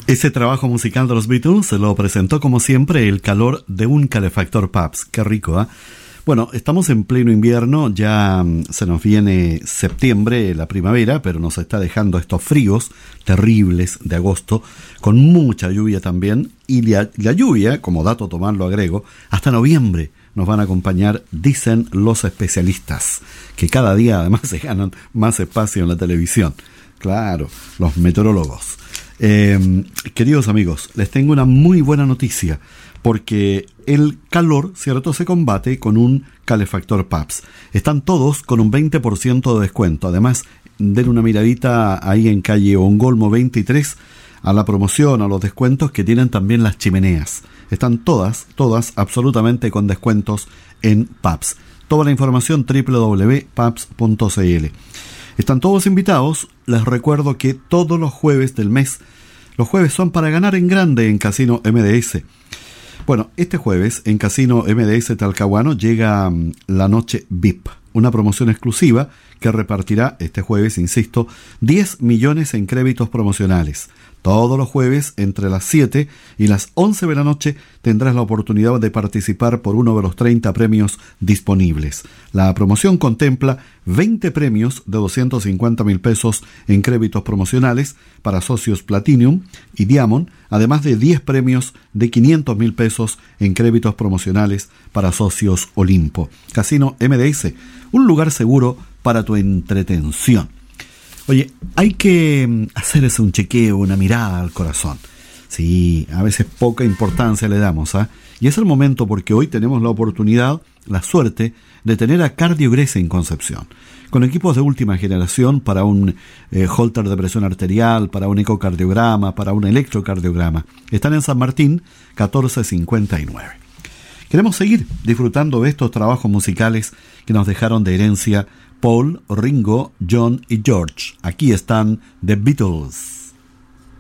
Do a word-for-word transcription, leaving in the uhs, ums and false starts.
Ese trabajo musical de los Beatles se lo presentó como siempre el calor de un calefactor Pabst. Qué rico, ¿eh? Bueno, estamos en pleno invierno, ya se nos viene septiembre, la primavera, pero nos está dejando estos fríos terribles de agosto, con mucha lluvia también, y la, la lluvia, como dato tomar lo agrego, hasta noviembre nos van a acompañar, dicen los especialistas, que cada día además se ganan más espacio en la televisión. Claro, los meteorólogos. Eh, queridos amigos, les tengo una muy buena noticia, porque el calor, ¿cierto?, se combate con un calefactor Pabst. Están todos con un veinte por ciento de descuento. Además, den una miradita ahí en calle Ongolmo veintitrés a la promoción, a los descuentos que tienen también las chimeneas. Están todas, todas absolutamente con descuentos en Pabst. Toda la información doble u doble u doble u punto pabst punto c l. Están todos invitados. Les recuerdo que todos los jueves del mes, los jueves son para ganar en grande en Casino M D S. Bueno, este jueves en Casino M D S Talcahuano llega um, la noche V I P, una promoción exclusiva que repartirá este jueves, insisto, diez millones en créditos promocionales. Todos los jueves, entre las siete y las once de la noche, tendrás la oportunidad de participar por uno de los treinta premios disponibles. La promoción contempla veinte premios de doscientos cincuenta mil pesos en créditos promocionales para socios Platinum y Diamond, además de diez premios de quinientos mil pesos en créditos promocionales para socios Olimpo. Casino M D S, un lugar seguro para tu entretención. Oye, hay que hacerse un chequeo, una mirada al corazón. Sí, a veces poca importancia le damos, ¿ah? ¿eh? Y es el momento porque hoy tenemos la oportunidad, la suerte, de tener a Cardiogres en Concepción. Con equipos de última generación para un eh, holter de presión arterial, para un ecocardiograma, para un electrocardiograma. Están en San Martín, catorce cincuenta y nueve. Queremos seguir disfrutando de estos trabajos musicales que nos dejaron de herencia Paul, Ringo, John y George. Aquí están The Beatles.